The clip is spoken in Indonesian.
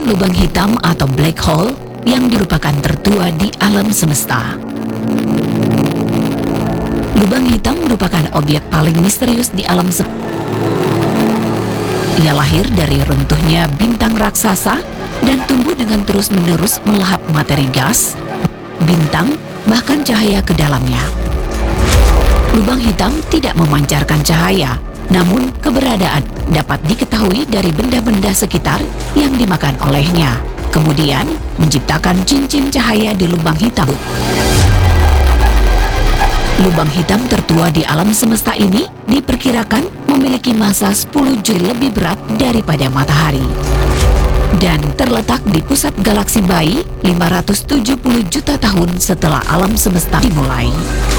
lubang hitam atau black hole yang dirupakan tertua di alam semesta. Lubang hitam merupakan objek paling misterius di alam semesta. Ia lahir dari runtuhnya bintang raksasa dan tumbuh dengan terus-menerus melahap materi gas, bintang, bahkan cahaya ke dalamnya. Lubang hitam tidak memancarkan cahaya, namun keberadaan dapat diketahui dari benda-benda sekitar yang dimakan olehnya, kemudian menciptakan cincin cahaya di lubang hitam. Lubang hitam tertua di alam semesta ini diperkirakan memiliki massa 10 J lebih berat daripada matahari dan terletak di pusat galaksi bayi 570 juta tahun setelah alam semesta dimulai.